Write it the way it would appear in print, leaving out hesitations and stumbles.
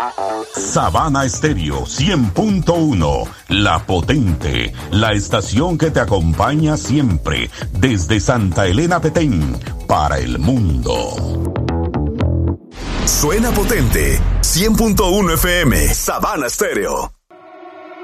Sabana Estéreo 100.1, La Potente, la estación que te acompaña siempre, desde Santa Elena Petén, para el mundo. Suena potente, 100.1 FM, Sabana Estéreo.